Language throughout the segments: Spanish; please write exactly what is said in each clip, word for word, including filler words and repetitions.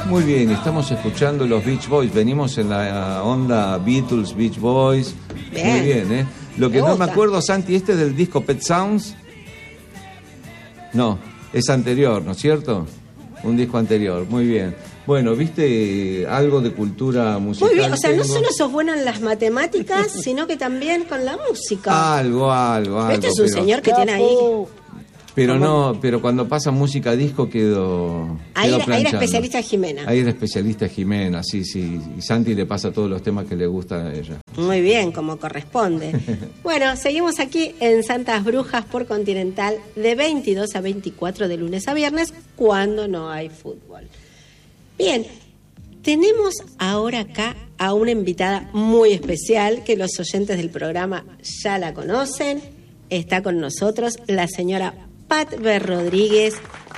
Muy bien, estamos escuchando los Beach Boys. Venimos en la onda Beatles, Beach Boys. Bien. Muy bien, ¿eh? Lo que me no me acuerdo, Santi, ¿este es del disco Pet Sounds? No, es anterior, ¿no es cierto? Un disco anterior, muy bien. Bueno, ¿viste algo de cultura musical? Muy bien, o sea, tengo? no solo sos bueno en las matemáticas, sino que también con la música. Algo, algo, algo. Este es un pero... señor que tiene ahí... Pero no, pero cuando pasa música disco quedo, ahí, quedo era, ahí era especialista Jimena. Ahí era especialista Jimena, sí, sí. Y Santi le pasa todos los temas que le gustan a ella. Muy bien, como corresponde. Bueno, seguimos aquí en Santas Brujas por Continental de veintidós a veinticuatro de lunes a viernes cuando no hay fútbol. Bien, tenemos ahora acá a una invitada muy especial que los oyentes del programa ya la conocen. Está con nosotros la señora Patbe Rodríguez,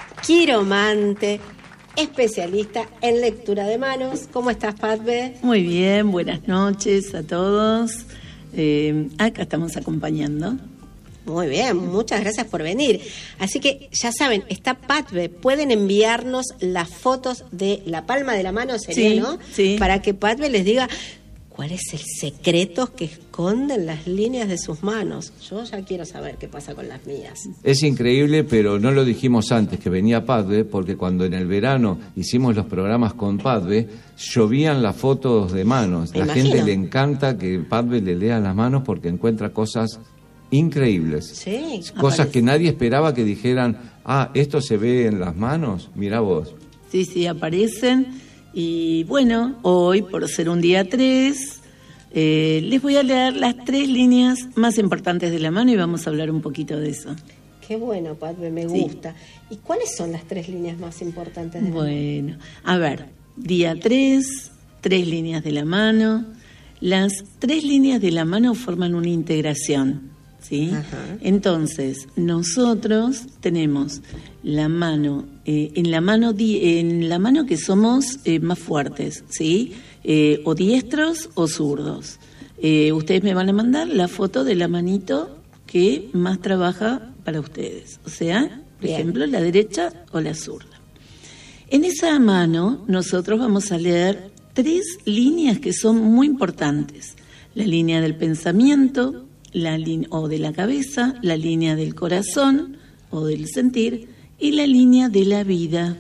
quiromante, especialista en lectura de manos. ¿Cómo estás, Patbe? Muy bien, buenas noches a todos. Eh, acá estamos acompañando. Muy bien, muchas gracias por venir. Así que ya saben, está Patbe, pueden enviarnos las fotos de la palma de la mano, sería, sí, ¿no? Sí. Para que Patbe les diga cuál es el secreto que esconden las líneas de sus manos. Yo ya quiero saber qué pasa con las mías. Es increíble, pero no lo dijimos antes que venía Patbe, porque cuando en el verano hicimos los programas con Patbe, llovían las fotos de manos. Me la imagino. gente le encanta que Patbe le lea las manos porque encuentra cosas increíbles. Sí, cosas aparece. que nadie esperaba que dijeran, ah, esto se ve en las manos, mirá vos. Sí, sí, aparecen. Y bueno, hoy, por ser un día tres, eh, les voy a leer las tres líneas más importantes de la mano y vamos a hablar un poquito de eso. Qué bueno, Patbe, me Sí. gusta. ¿Y cuáles son las tres líneas más importantes de la mano? Bueno, a ver, día tres, tres líneas de la mano. Las tres líneas de la mano forman una integración, ¿sí? Ajá. Entonces, nosotros tenemos la mano, eh, en la mano di- en la mano que somos eh, más fuertes, ¿sí? Eh, o diestros o zurdos. Eh, ustedes me van a mandar la foto de la manito que más trabaja para ustedes, o sea, por Bien. ejemplo, la derecha o la zurda. En esa mano nosotros vamos a leer tres líneas que son muy importantes. La línea del pensamiento, la línea o de la cabeza, la línea del corazón o del sentir y la línea de la vida.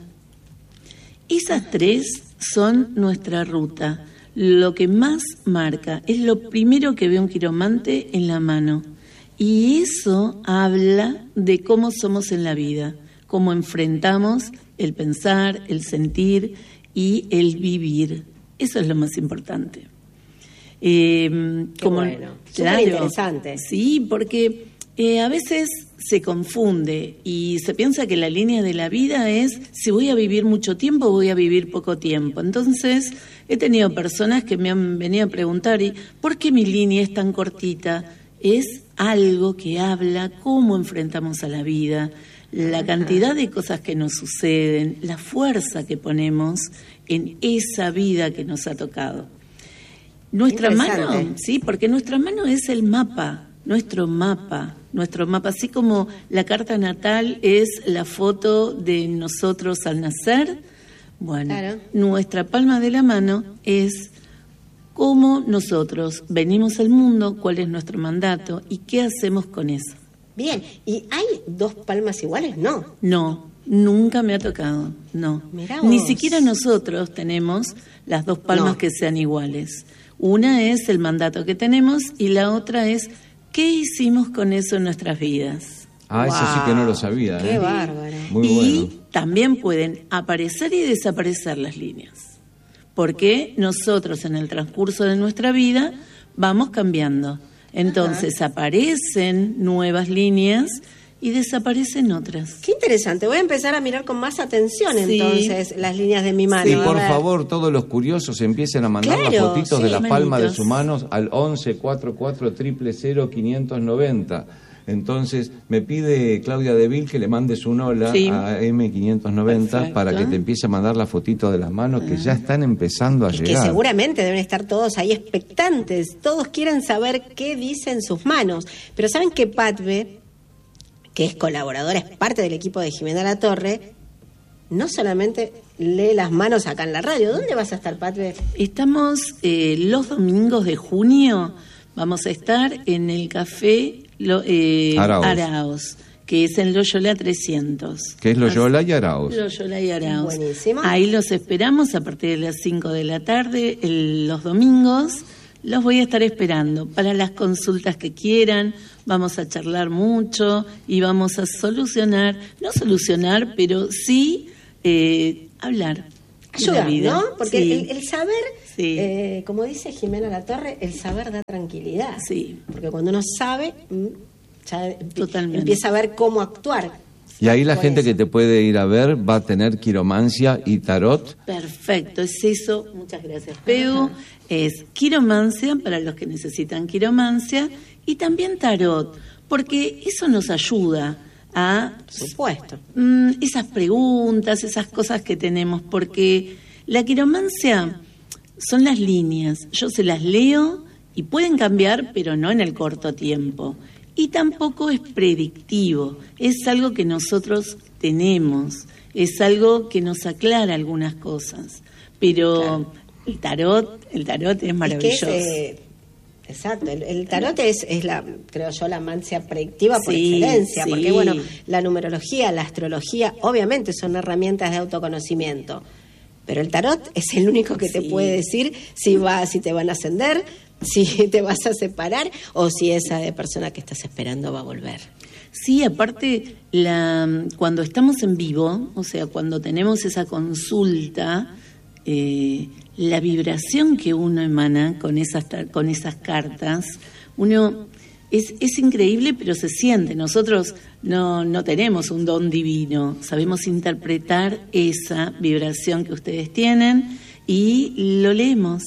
Esas tres son nuestra ruta. Lo que más marca es lo primero que ve un quiromante en la mano. Y eso habla de cómo somos en la vida, cómo enfrentamos el pensar, el sentir y el vivir. Eso es lo más importante. Eh, Qué bueno, súper interesante. Sí, porque eh, a veces se confunde y se piensa que la línea de la vida es si voy a vivir mucho tiempo o voy a vivir poco tiempo. Entonces he tenido personas que me han venido a preguntar, ¿y por qué mi línea es tan cortita? Es algo que habla cómo enfrentamos a la vida, la cantidad de cosas que nos suceden, la fuerza que ponemos en esa vida que nos ha tocado. Nuestra mano, sí, porque nuestra mano es el mapa, nuestro mapa, nuestro mapa, así como la carta natal es la foto de nosotros al nacer, bueno, Claro. nuestra palma de la mano es cómo nosotros venimos al mundo, cuál es nuestro mandato y qué hacemos con eso. Bien, ¿y hay dos palmas iguales? No. No, nunca me ha tocado, no. Mirá Ni vos. siquiera nosotros tenemos las dos palmas No. que sean iguales. Una es el mandato que tenemos y la otra es qué hicimos con eso en nuestras vidas. Ah, eso sí que no lo sabía. Qué ¿eh? bárbaro. Muy y bueno. también pueden aparecer y desaparecer las líneas, porque nosotros en el transcurso de nuestra vida vamos cambiando. Entonces aparecen nuevas líneas y desaparecen otras. Qué interesante. Voy a empezar a mirar con más atención Sí. entonces las líneas de mi mano. Y A por ver. favor, todos los curiosos empiecen a mandar Claro, las fotitos sí, de la palma de manitos. sus manos al once cuarenta y cuatro cero cero cero quinientos noventa. Entonces, me pide Claudia Deville que le mandes un hola Sí. a eme quinientos noventa Perfecto. para que te empiece a mandar la fotito de las manos que ya están empezando a Es que llegar. seguramente deben estar todos ahí expectantes. Todos quieren saber qué dicen sus manos. Pero saben que Patbe, que es colaboradora, es parte del equipo de Jimena La Torre, no solamente lee las manos acá en la radio. ¿Dónde vas a estar, Patri? Estamos eh, los domingos de junio, vamos a estar en el Café lo, eh, Arauz. Arauz, que es en Loyola trescientos. Que es Loyola y Arauz. Loyola y Arauz. Buenísimo. Ahí los esperamos a partir de las cinco de la tarde, el, los domingos. Los voy a estar esperando para las consultas que quieran. Vamos a charlar mucho y vamos a solucionar, no solucionar, pero sí eh, hablar. Ayuda, vida. ¿no? Porque sí. el, el saber, sí. eh, como dice Jimena Latorre, el saber da tranquilidad. Sí. Porque cuando uno sabe, ya Totalmente. empieza a ver cómo actuar. Y ahí la gente eso. que te puede ir a ver va a tener quiromancia y tarot. Perfecto, es eso. Muchas gracias, Peu. Es quiromancia para los que necesitan quiromancia y también tarot, porque eso nos ayuda a... Por supuesto. Mmm, esas preguntas, esas cosas que tenemos, porque la quiromancia son las líneas. Yo se las leo y pueden cambiar, pero no en el corto tiempo. Y tampoco es predictivo, es algo que nosotros tenemos, es algo que nos aclara algunas cosas, pero claro. el tarot, el tarot es maravilloso. Es que es, eh, exacto, el, el tarot es, es la, creo yo, la mancia predictiva por sí, excelencia, sí. porque bueno, la numerología, la astrología, obviamente son herramientas de autoconocimiento, pero el tarot es el único que te sí. puede decir si va, si te van a ascender, si te vas a separar o si esa de persona que estás esperando va a volver. Sí, aparte, la, cuando estamos en vivo, o sea, cuando tenemos esa consulta, eh, la vibración que uno emana con esas, con esas cartas, uno es, es increíble, pero se siente. Nosotros no, no tenemos un don divino, sabemos interpretar esa vibración que ustedes tienen y lo leemos.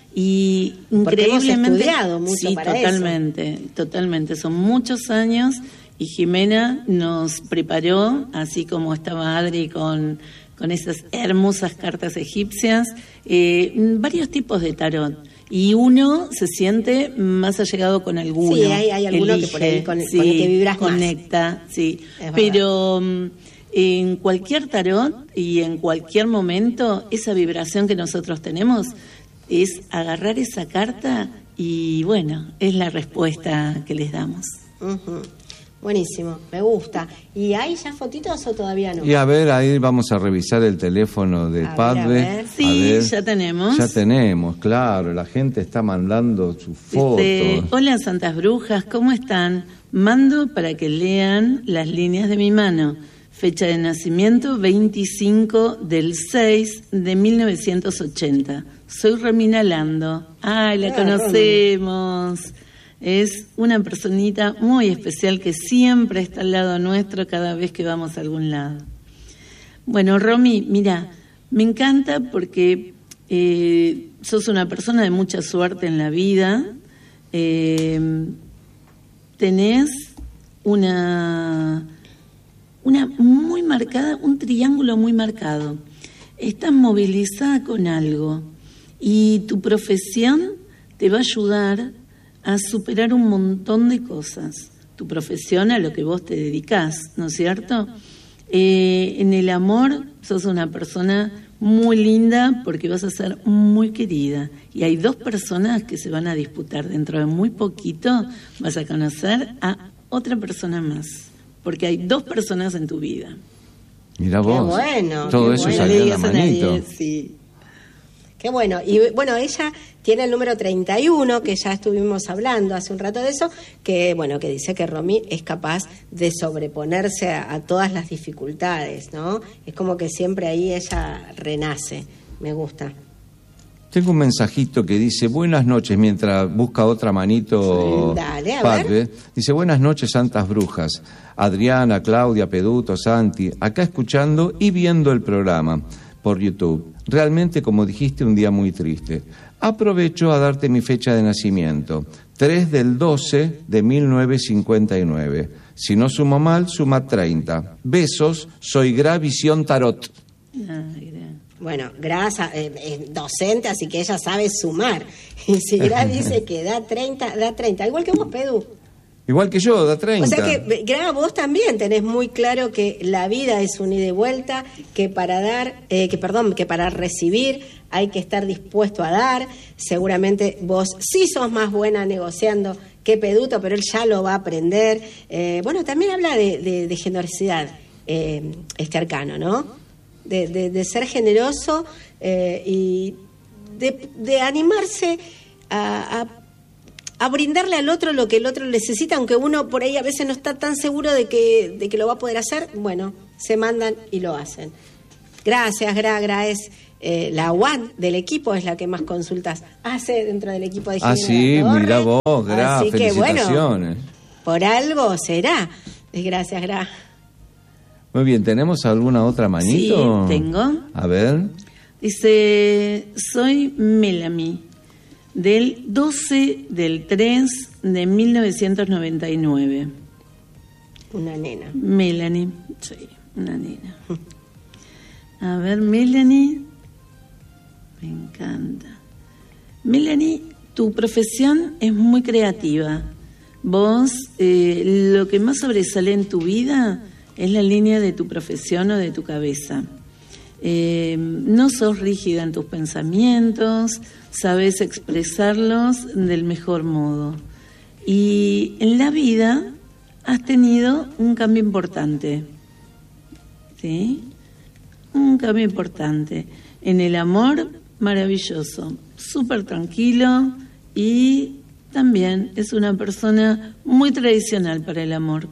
Y porque increíblemente hemos estudiado mucho sí, para totalmente, eso. totalmente. Son muchos años y Jimena nos preparó, así como estaba Adri con, con esas hermosas cartas egipcias, eh, varios tipos de tarot. Y uno se siente más allegado con alguno. Sí, hay, hay alguno elige, que por ahí con, sí, con el que vibras conecta, más. Sí, es pero en cualquier tarot y en cualquier momento, esa vibración que nosotros tenemos es agarrar esa carta y bueno, es la respuesta que les damos. Uh-huh. Buenísimo, me gusta. ¿Y hay ya fotitos o todavía no? Y a ver, ahí vamos a revisar el teléfono de a Padre. Ver, a ver. Sí, a ver. ya tenemos. Ya tenemos, claro, la gente está mandando sus fotos. Dice, hola Santas Brujas, ¿cómo están? Mando para que lean las líneas de mi mano. Fecha de nacimiento veinticinco del seis de mil novecientos ochenta. Soy Romina Lando. Ay, la ah, conocemos. Romy. Es una personita muy especial que siempre está al lado nuestro cada vez que vamos a algún lado. Bueno, Romy, mira, me encanta porque eh, sos una persona de mucha suerte en la vida. Eh, tenés una... una muy marcada, un triángulo muy marcado. Estás movilizada con algo y tu profesión te va a ayudar a superar un montón de cosas. Tu profesión a lo que vos te dedicás, ¿no es cierto? Eh, en el amor sos una persona muy linda porque vas a ser muy querida. Y hay dos personas que se van a disputar. Dentro de muy poquito vas a conocer a otra persona más. Porque hay dos personas en tu vida. Mira vos. Qué bueno. Todo qué eso bueno. salió en la manito. Nadie, sí. Qué bueno. Y bueno, ella tiene el número treinta y uno, que ya estuvimos hablando hace un rato de eso, que bueno, que dice que Romy es capaz de sobreponerse a, a todas las dificultades, ¿no? Es como que siempre ahí ella renace. Me gusta. Tengo un mensajito que dice, buenas noches, mientras busca otra manito. Dale, a Padre. ver. Dice, buenas noches, Santas Brujas. Adriana, Claudia, Peduto, Santi, acá escuchando y viendo el programa por YouTube. Realmente, como dijiste, un día muy triste. Aprovecho a darte mi fecha de nacimiento, tres del doce de mil novecientos cincuenta y nueve. Si no sumo mal, suma treinta. Besos, soy Gravisión Tarot. Ay, Bueno, Gra eh, es docente, así que ella sabe sumar. Y si Gra dice que da treinta, da treinta. Igual que vos, Pedu. Igual que yo, da treinta. O sea que, Gra, vos también tenés muy claro que la vida es un ida y vuelta, que para dar, eh, que perdón, que para recibir hay que estar dispuesto a dar. Seguramente vos sí sos más buena negociando que Peduto, pero él ya lo va a aprender. Eh, bueno, también habla de, de, de generosidad, eh, este arcano, ¿no? De, de, de ser generoso eh, y de, de animarse a... a a brindarle al otro lo que el otro necesita, aunque uno por ahí a veces no está tan seguro de que, de que lo va a poder hacer. Bueno, se mandan y lo hacen. Gracias, Gra, Gra es eh, la one del equipo, es la que más consultas hace dentro del equipo de Ah, sí, mira vos, Gra, Así felicitaciones. Que, bueno, por algo será. Gracias, Gra. Muy bien, ¿tenemos alguna otra manito? Sí, tengo. A ver. Dice, soy Melanie, del doce del tres de mil novecientos noventa y nueve. Una nena. Melanie, sí, una nena. A ver, Melanie, me encanta. Melanie, tu profesión es muy creativa. Vos, eh, lo que más sobresale en tu vida es la línea de tu profesión o de tu cabeza. Eh, no sos rígida en tus pensamientos, sabes expresarlos del mejor modo. Y en la vida has tenido un cambio importante, ¿sí? Un cambio importante. En el amor, maravilloso, súper tranquilo y también es una persona muy tradicional para el amor.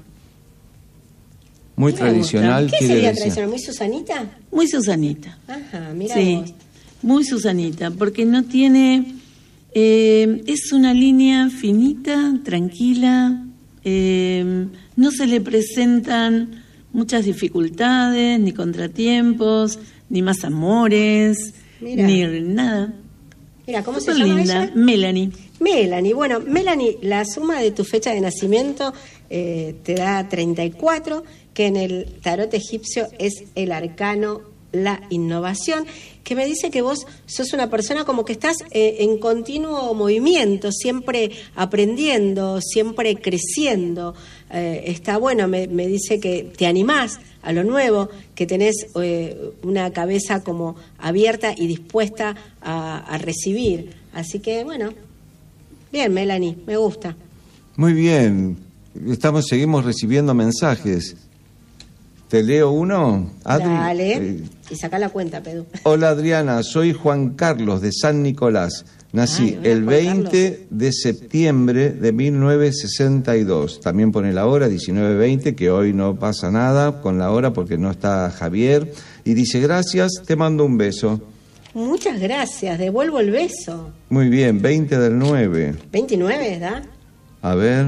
Muy tradicional. ¿Qué sería decir? Tradicional? ¿Muy Susanita? Muy Susanita. Ajá, mira sí, vos. Muy Susanita, porque no tiene... Eh, es una línea finita, tranquila, eh, no se le presentan muchas dificultades, ni contratiempos, ni más amores, Mira. ni nada. Mira, ¿cómo Súper se llama linda, ella? Melanie. Melanie, bueno, Melanie, la suma de tu fecha de nacimiento eh, te da treinta y cuatro, que en el tarot egipcio es el arcano, la innovación, que me dice que vos sos una persona como que estás eh, en continuo movimiento, siempre aprendiendo, siempre creciendo. Eh, está bueno, me, me dice que te animás a lo nuevo, que tenés eh, una cabeza como abierta y dispuesta a, a recibir. Así que, bueno, bien, Melanie, me gusta. Muy bien, estamos seguimos recibiendo mensajes. ¿Te leo uno? Adri, Dale, eh, y saca la cuenta, Pedro. Hola Adriana, soy Juan Carlos de San Nicolás. Nací Ay, el Juan veinte Carlos. de septiembre de mil novecientos sesenta y dos. También pone la hora, diecinueve veinte, que hoy no pasa nada con la hora porque no está Javier. Y dice, gracias, te mando un beso. Muchas gracias, devuelvo el beso. Muy bien, veinte del nueve. veintinueve, ¿da? A ver.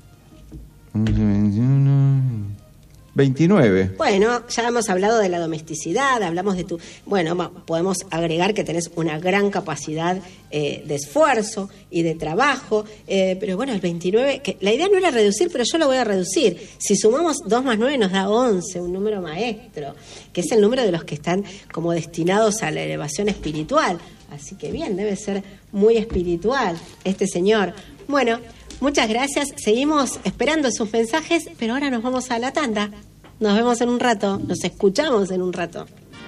veintinueve. Bueno, ya hemos hablado de la domesticidad, hablamos de tu... Bueno, ma- podemos agregar que tenés una gran capacidad eh, de esfuerzo y de trabajo, eh, pero bueno, el veintinueve, que la idea no era reducir, pero yo lo voy a reducir. Si sumamos dos más nueve nos da once, un número maestro, que es el número de los que están como destinados a la elevación espiritual. Así que bien, debe ser muy espiritual este señor. Bueno, muchas gracias. Seguimos esperando sus mensajes, pero ahora nos vamos a la tanda. Nos vemos en un rato, nos escuchamos en un rato.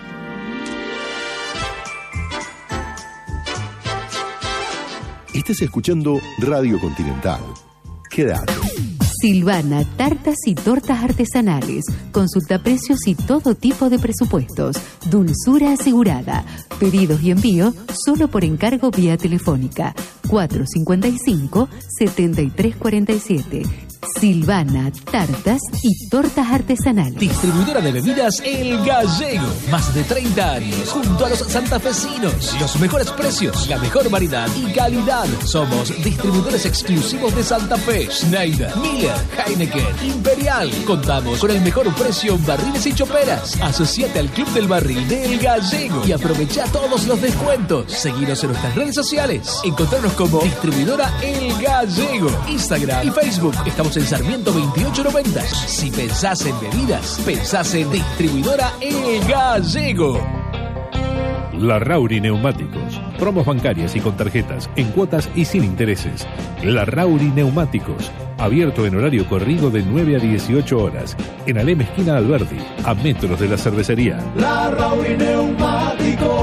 Estás escuchando Radio Continental. Quédate. Silvana, tartas y tortas artesanales. Consulta precios y todo tipo de presupuestos. Dulzura asegurada. Pedidos y envío solo por encargo vía telefónica. cuatro cinco cinco, siete tres cuatro siete. Silvana, tartas y tortas artesanales. Distribuidora de bebidas El Gallego. Más de treinta años junto a los santafesinos. Los mejores precios, la mejor variedad y calidad. Somos distribuidores exclusivos de Santa Fe, Schneider, Miller, Heineken, Imperial. Contamos con el mejor precio en barriles y choperas. Asociate al Club del Barril de El Gallego y aprovecha todos los descuentos. Seguinos en nuestras redes sociales. Encontrarnos como Distribuidora El Gallego. Instagram y Facebook. Estamos en Sarmiento veintiocho noventa. Si pensás en bebidas, pensás en Distribuidora El Gallego. Larrauri Neumáticos. Promos bancarias y con tarjetas, en cuotas y sin intereses. Larrauri Neumáticos. Abierto en horario corrido de nueve a dieciocho horas. En Alem, esquina Alberdi, a metros de la cervecería. La Rauri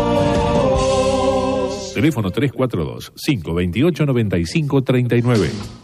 Neumáticos. Teléfono tres cuatro dos, cinco dos ocho, nueve cinco tres nueve.